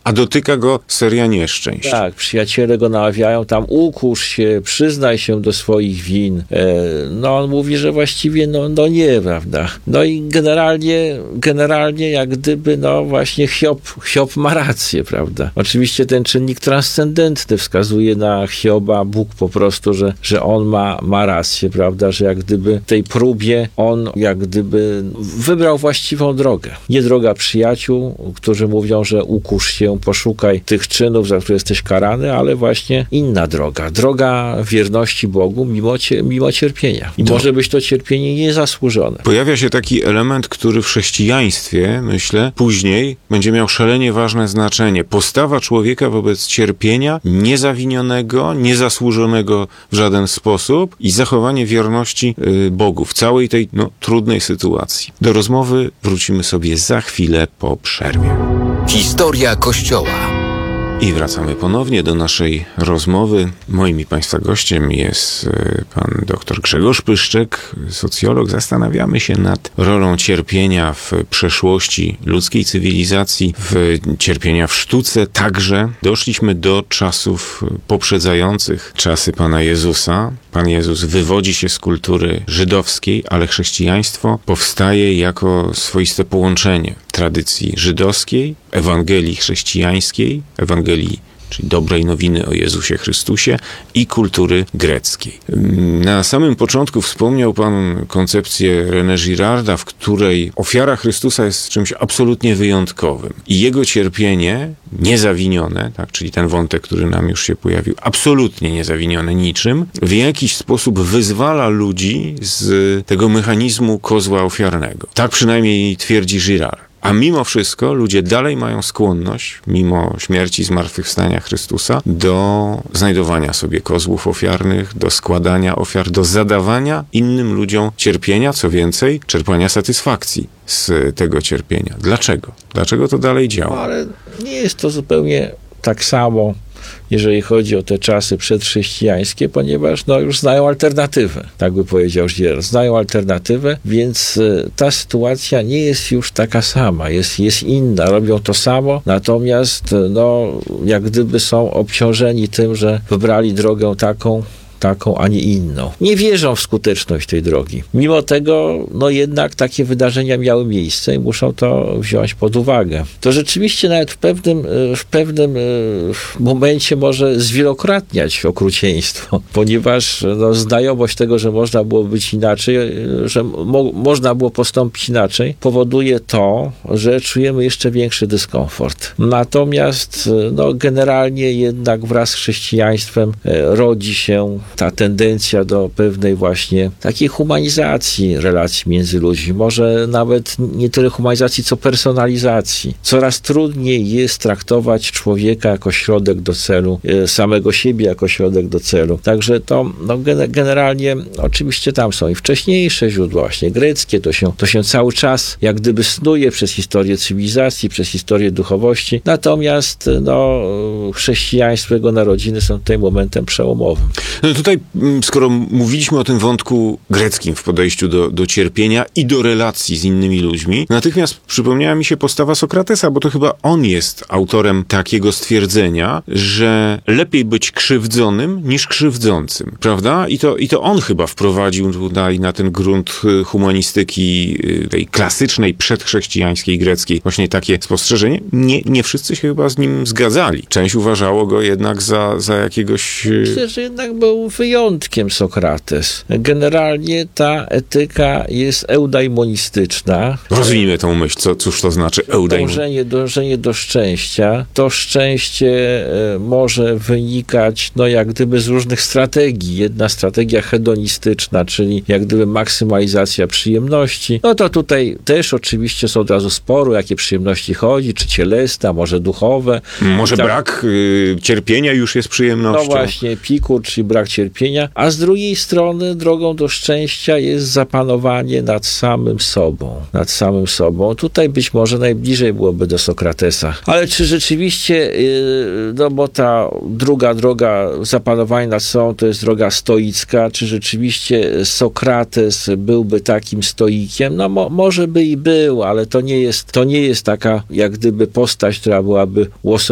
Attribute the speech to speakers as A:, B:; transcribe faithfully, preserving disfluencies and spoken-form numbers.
A: a dotyka go seria nieszczęść.
B: Tak, przyjaciele go namawiają tam, ukusz się, przyznaj się do swoich win. E, no on mówi, że właściwie no, no nie, prawda. No i generalnie, generalnie jak gdyby, no właśnie Hiob, Hiob ma rację, prawda. Oczywiście ten czynnik transcendentny wskazuje na Hioba, Bóg po prostu, że, że on ma, ma rację, prawda, że jak gdyby w tej próbie on jak gdyby wybrał właściwą drogę. Nie droga przyjaciół, którzy mówią, że ukusz się, poszukaj tych czynów, za które jesteś karany, ale właśnie inna droga. Droga wierności Bogu mimo, cie, mimo cierpienia. I
A: to
B: może być to cierpienie niezasłużone.
A: Pojawia się taki element, który w chrześcijaństwie, myślę, później będzie miał szalenie ważne znaczenie. Postawa człowieka wobec cierpienia niezawinionego, niezasłużonego w żaden sposób i zachowanie wierności y, Bogu w całej tej no, trudnej sytuacji. Do rozmowy wrócimy sobie za chwilę po przerwie.
C: Historia Kościoła.
A: I wracamy ponownie do naszej rozmowy. Moim i Państwa gościem jest pan dr Grzegorz Pyszczek, socjolog. Zastanawiamy się nad rolą cierpienia w przeszłości ludzkiej cywilizacji, w cierpienia w sztuce także. Doszliśmy do czasów poprzedzających czasy Pana Jezusa. Pan Jezus wywodzi się z kultury żydowskiej, ale chrześcijaństwo powstaje jako swoiste połączenie tradycji żydowskiej, Ewangelii chrześcijańskiej, Ewangelii, czyli dobrej nowiny o Jezusie Chrystusie i kultury greckiej. Na samym początku wspomniał pan koncepcję René Girarda, w której ofiara Chrystusa jest czymś absolutnie wyjątkowym i jego cierpienie niezawinione, tak, czyli ten wątek, który nam już się pojawił, absolutnie niezawinione niczym, w jakiś sposób wyzwala ludzi z tego mechanizmu kozła ofiarnego. Tak przynajmniej twierdzi Girard. A mimo wszystko ludzie dalej mają skłonność, mimo śmierci i zmartwychwstania Chrystusa, do znajdowania sobie kozłów ofiarnych, do składania ofiar, do zadawania innym ludziom cierpienia, co więcej, czerpania satysfakcji z tego cierpienia. Dlaczego? Dlaczego to dalej działa?
B: No, ale nie jest to zupełnie tak samo, jeżeli chodzi o te czasy przedchrześcijańskie, ponieważ no, już znają alternatywę, tak by powiedział Girard. Znają alternatywę, więc y, ta sytuacja nie jest już taka sama, jest, jest inna, robią to samo, natomiast no, jak gdyby są obciążeni tym, że wybrali drogę taką, taką, a nie inną. Nie wierzą w skuteczność tej drogi. Mimo tego, no jednak takie wydarzenia miały miejsce i muszą to wziąć pod uwagę. To rzeczywiście nawet w pewnym, w pewnym momencie może zwielokrotniać okrucieństwo, ponieważ no, znajomość tego, że można było być inaczej, że mo- można było postąpić inaczej, powoduje to, że czujemy jeszcze większy dyskomfort. Natomiast no, generalnie jednak wraz z chrześcijaństwem rodzi się ta tendencja do pewnej właśnie takiej humanizacji relacji między ludźmi. Może nawet nie tyle humanizacji, co personalizacji. Coraz trudniej jest traktować człowieka jako środek do celu, samego siebie jako środek do celu. Także to no, generalnie oczywiście tam są i wcześniejsze źródła, właśnie greckie, to się, to się cały czas jak gdyby snuje przez historię cywilizacji, przez historię duchowości. Natomiast no, chrześcijaństwo, jego narodziny są tutaj momentem przełomowym.
A: No tutaj, skoro mówiliśmy o tym wątku greckim w podejściu do, do cierpienia i do relacji z innymi ludźmi, natychmiast przypomniała mi się postawa Sokratesa, bo to chyba on jest autorem takiego stwierdzenia, że lepiej być krzywdzonym niż krzywdzącym, prawda? I to, i to on chyba wprowadził tutaj na ten grunt humanistyki tej klasycznej, przedchrześcijańskiej, greckiej właśnie takie spostrzeżenie. Nie, nie wszyscy się chyba z nim zgadzali. Część uważało go jednak za, za jakiegoś...
B: Myślę, że jednak był wyjątkiem Sokrates. Generalnie ta etyka jest eudaimonistyczna.
A: Rozwijmy tą myśl. Co, cóż to znaczy eudaimon?
B: Dążenie, dążenie do szczęścia. To szczęście e, może wynikać, no jak gdyby z różnych strategii. Jedna strategia hedonistyczna, czyli jak gdyby maksymalizacja przyjemności. No to tutaj też oczywiście są od razu sporu, jakie przyjemności chodzi, czy cielesne, a może duchowe.
A: Może
B: tak,
A: brak y, cierpienia już jest przyjemnością.
B: No właśnie, Epikur, czyli brak cierpienia, a z drugiej strony drogą do szczęścia jest zapanowanie nad samym sobą. Nad samym sobą. Tutaj być może najbliżej byłoby do Sokratesa. Ale czy rzeczywiście, yy, no bo ta druga droga zapanowania nad sobą to jest droga stoicka, czy rzeczywiście Sokrates byłby takim stoikiem? No mo, może by i był, ale to nie jest, to nie jest taka jak gdyby postać, która byłaby łosem